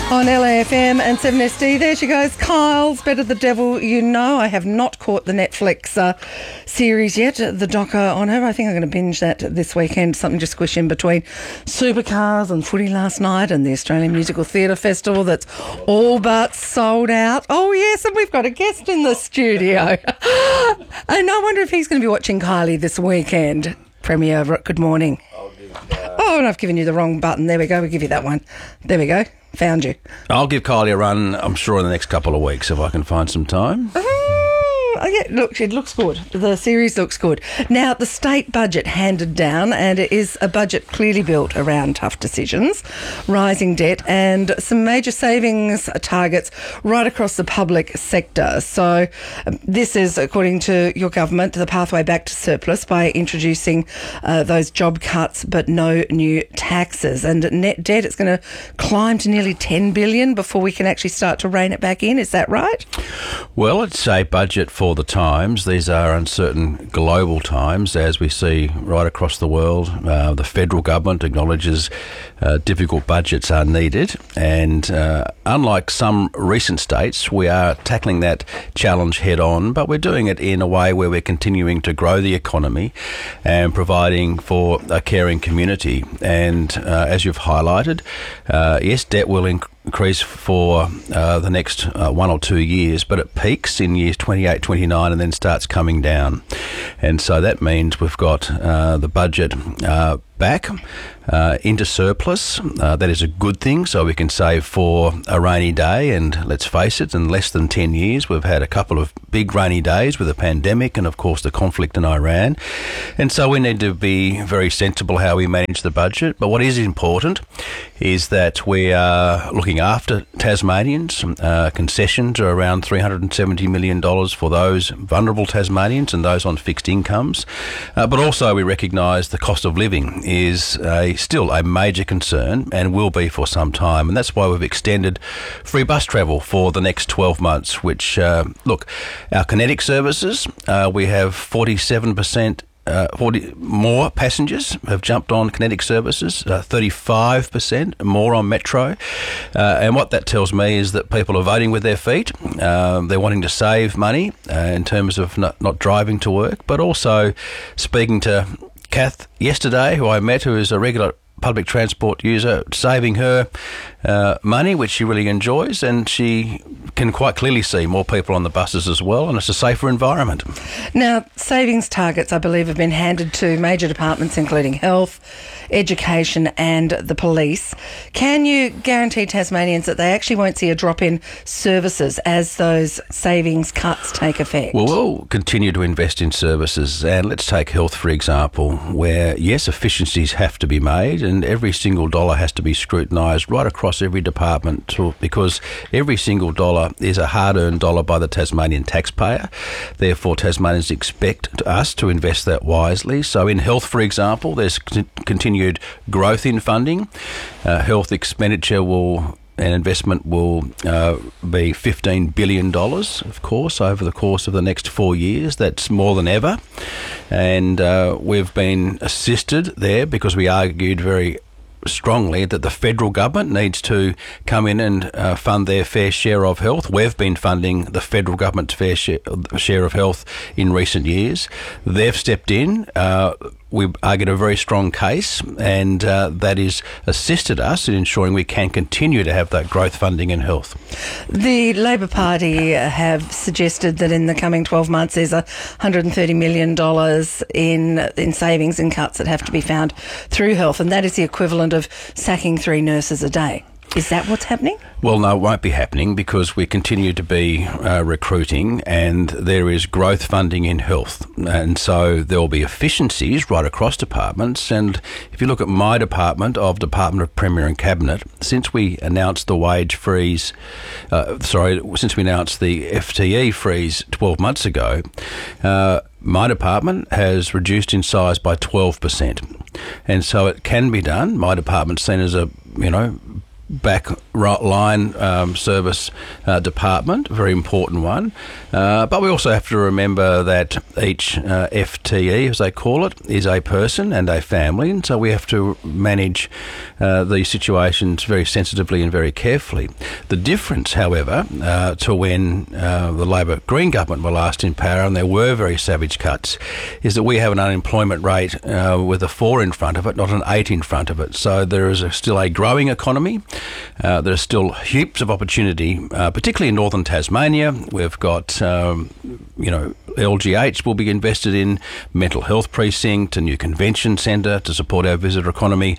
On LAFM and 7SD, there she goes. Kyle's Better the Devil You Know. I have not caught the Netflix series yet, the doco on her. I think I'm going to binge that this weekend. Something to squish in between supercars and footy last night and the Australian Musical Theatre Festival that's all but sold out. Oh, yes, and we've got a guest in the studio. And I wonder if he's going to be watching Kylie this weekend. Premier, good morning. Oh, and I've given you the wrong button. There we go. We'll give you that one. There we go. Found you. I'll give Kylie a run, I'm sure, in the next couple of weeks if I can find some time. Oh, yeah, look, it looks good. The series looks good. Now, the state budget handed down, and it is a budget clearly built around tough decisions, rising debt, and some major savings targets right across the public sector. So this is, according to your government, the pathway back to surplus by introducing those job cuts but no new taxes. And net debt, it's going to climb to nearly $10 billion before we can actually start to rein it back in. Is that right? Well, it's a budget for the times. These are uncertain global times, as we see right across the world. The federal government acknowledges difficult budgets are needed, and unlike some recent states, we are tackling that challenge head on, but we're doing it in a way where we're continuing to grow the economy and providing for a caring community. And as you've highlighted, yes, debt will increase for the next 1 or 2 years, but it peaks in years 28, 29 and then starts coming down. And so that means we've got the budget back into surplus. That is a good thing, so we can save for a rainy day. And let's face it, in less than 10 years, we've had a couple of big rainy days with the pandemic and, of course, the conflict in Iran. And so we need to be very sensible how we manage the budget. But what is important is that we are looking after Tasmanians. Concessions are around $370 million for those vulnerable Tasmanians and those on fixed incomes. But also we recognise the cost of living is still a major concern and will be for some time. And that's why we've extended free bus travel for the next 12 months, which, look, our kinetic services, we have 47%. 40 more passengers have jumped on kinetic services, 35% more on metro. And what that tells me is that people are voting with their feet. They're wanting to save money in terms of not driving to work, but also speaking to Kath yesterday, who I met, who is a regular public transport user, saving her money, which she really enjoys, and she can quite clearly see more people on the buses as well, and it's a safer environment. Now, savings targets, I believe, have been handed to major departments, including health, education and the police. Can you guarantee Tasmanians that they actually won't see a drop in services as those savings cuts take effect? Well, we'll continue to invest in services, and let's take health, for example, where, yes, efficiencies have to be made and every single dollar has to be scrutinised right across every department, because every single dollar is a hard-earned dollar by the Tasmanian taxpayer. Therefore, Tasmanians expect us to invest that wisely. So in health, for example, there's continued growth in funding. Health expenditure and investment will be $15 billion, of course, over the course of the next 4 years. That's more than ever. And we've been assisted there because we argued very strongly that the federal government needs to come in and fund their fair share of health. We've been funding the federal government's fair share of health in recent years. They've stepped in. We argued a very strong case, and that has assisted us in ensuring we can continue to have that growth funding in health. The Labor Party have suggested that in the coming 12 months there's $130 million in savings and cuts that have to be found through health, and that is the equivalent of sacking 3 nurses a day. Is that what's happening? Well, no, it won't be happening because we continue to be recruiting, and there is growth funding in health. And so there will be efficiencies right across departments. And if you look at my department of Premier and Cabinet, since we announced the wage freeze, since we announced the FTE freeze 12 months ago, my department has reduced in size by 12%. And so it can be done. My department's seen as a, back line service department, a very important one. But we also have to remember that each FTE, as they call it, is a person and a family, and so we have to manage these situations very sensitively and very carefully. The difference, however, to when the Labor Green government were last in power and there were very savage cuts, is that we have an unemployment rate with a 4 in front of it, not an 8 in front of it. So there is still a growing economy. There's still heaps of opportunity, particularly in northern Tasmania. We've got, LGH will be invested in, mental health precinct, a new convention centre to support our visitor economy.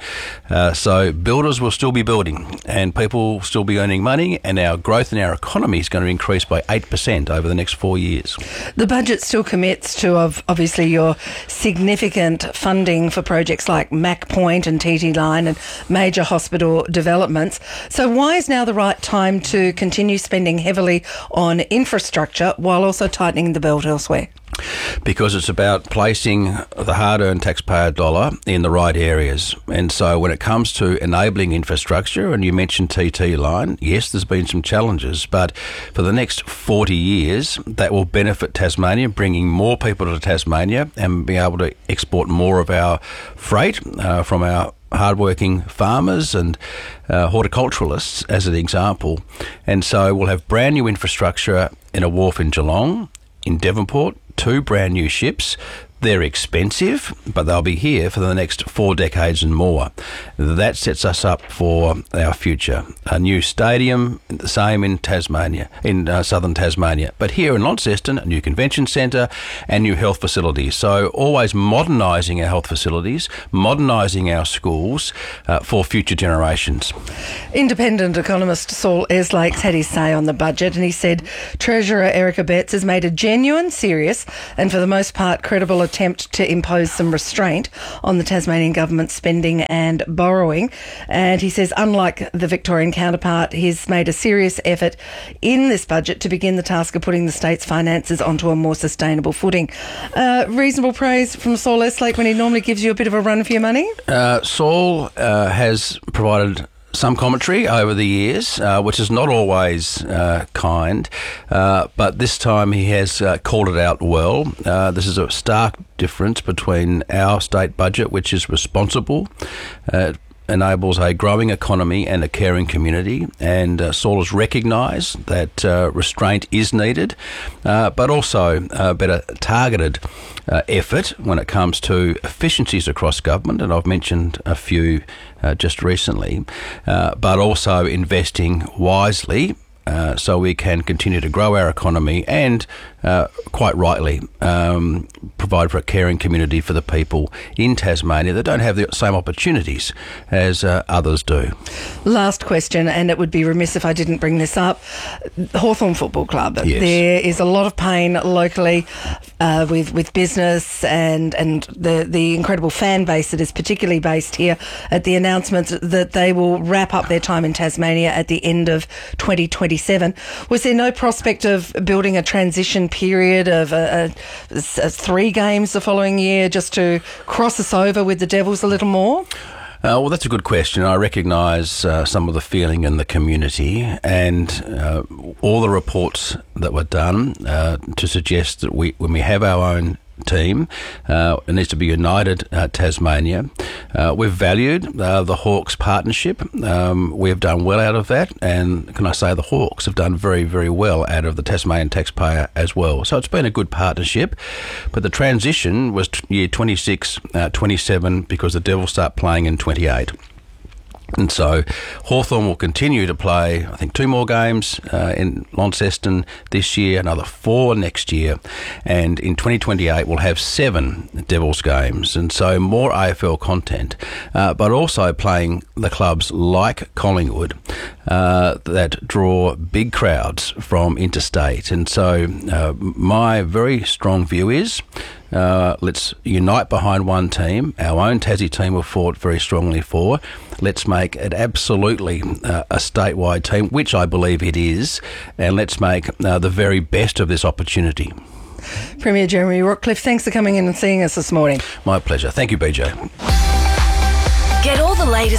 So builders will still be building and people will still be earning money, and our growth in our economy is going to increase by 8% over the next 4 years. The budget still commits to, obviously, your significant funding for projects like Mac Point and TT Line and major hospital developments. So why is now the right time to continue spending heavily on infrastructure while also tightening the belt elsewhere? Because it's about placing the hard-earned taxpayer dollar in the right areas. And so when it comes to enabling infrastructure, and you mentioned TT Line, yes, there's been some challenges, but for the next 40 years, that will benefit Tasmania, bringing more people to Tasmania and being able to export more of our freight from our hardworking farmers and horticulturalists, as an example. And so we'll have brand new infrastructure in a wharf in Geelong, in Devonport, 2 brand new ships. They're expensive, but they'll be here for the next 4 decades and more. That sets us up for our future. A new stadium, the same in Tasmania, in southern Tasmania. But here in Launceston, a new convention centre and new health facilities. So always modernising our health facilities, modernising our schools for future generations. Independent economist Saul Eslakes had his say on the budget, and he said Treasurer Erica Betts has made a genuine, serious and for the most part credible attempt to impose some restraint on the Tasmanian government's spending and borrowing. And he says, unlike the Victorian counterpart, he's made a serious effort in this budget to begin the task of putting the state's finances onto a more sustainable footing. Reasonable praise from Saul Eslake when he normally gives you a bit of a run for your money? Saul has provided some commentary over the years, which is not always kind, but this time he has called it out well. This is a stark difference between our state budget, which is responsible, enables a growing economy and a caring community, and Saul has recognised that restraint is needed, but also better targeted effort when it comes to efficiencies across government, and I've mentioned a few just recently, but also investing wisely so we can continue to grow our economy and, quite rightly, provide for a caring community for the people in Tasmania that don't have the same opportunities as others do. Last question, and it would be remiss if I didn't bring this up. Hawthorn Football Club. Yes. There is a lot of pain locally with business and the incredible fan base that is particularly based here at the announcement that they will wrap up their time in Tasmania at the end of 2027. Was there no prospect of building a transition period of 3 games the following year just to cross us over with the Devils a little more? Well, that's a good question. I recognise some of the feeling in the community, and all the reports that were done to suggest that when we have our own team, it needs to be united Tasmania. We've valued the Hawks partnership. We've done well out of that, and can I say the Hawks have done very, very well out of the Tasmanian taxpayer as well. So it's been a good partnership, but the transition was year 26, 27 because the Devils start playing in 28. And so Hawthorn will continue to play, I think, 2 more games in Launceston this year, another 4 next year. And in 2028, we'll have 7 Devils games. And so more AFL content, but also playing the clubs like Collingwood that draw big crowds from interstate. And so my very strong view is let's unite behind one team. Our own Tassie team have fought very strongly for. Let's make it absolutely a statewide team, which I believe it is, and let's make the very best of this opportunity. Premier Jeremy Rockcliffe, thanks for coming in and seeing us this morning. My pleasure. Thank you, BJ. Get all the latest